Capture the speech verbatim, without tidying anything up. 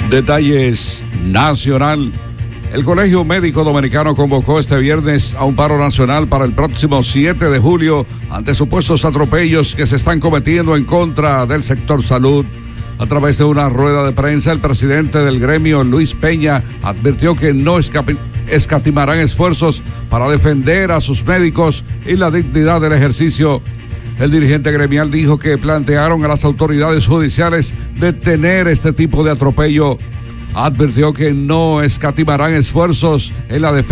Detalles nacional. El Colegio Médico Dominicano convocó este viernes a un paro nacional para el próximo siete de julio ante supuestos atropellos que se están cometiendo en contra del sector salud. A través de una rueda de prensa, el presidente del gremio, Luis Peña, advirtió que no escapi- escatimarán esfuerzos para defender a sus médicos y la dignidad del ejercicio. El dirigente gremial dijo que plantearon a las autoridades judiciales detener este tipo de atropello. Advirtió que no escatimarán esfuerzos en la defensa